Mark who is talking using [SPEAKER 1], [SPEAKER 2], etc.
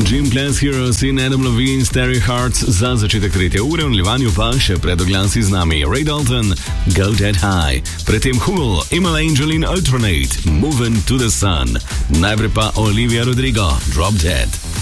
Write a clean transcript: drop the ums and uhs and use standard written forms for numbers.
[SPEAKER 1] Gym Class Heroes in Adam Levine, Starry Hearts za začetek 3. ure, v nadaljevanju pa še pred oglasi z nami Ray Dalton, Go That High, predtem Hul, Imal Angel in Alternate, Moving to the Sun, najprej pa Olivia Rodrigo, Drop Dead.